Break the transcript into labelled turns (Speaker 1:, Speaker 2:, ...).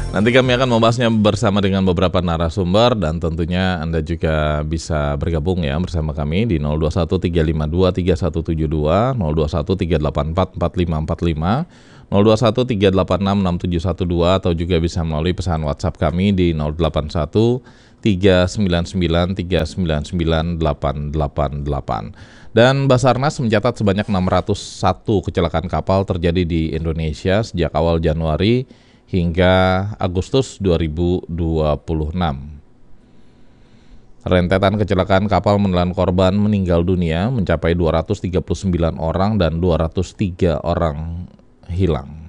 Speaker 1: Nanti kami akan membahasnya bersama dengan beberapa narasumber dan tentunya Anda juga bisa bergabung ya bersama kami di 0213523172, 0213844545, 0213866712 atau juga bisa melalui pesan WhatsApp kami di 081399399888. Dan Basarnas mencatat sebanyak 601 kecelakaan kapal terjadi di Indonesia sejak awal Januari hingga Agustus 2026. Rentetan kecelakaan kapal menelan korban meninggal dunia mencapai 239 orang dan 203 orang hilang.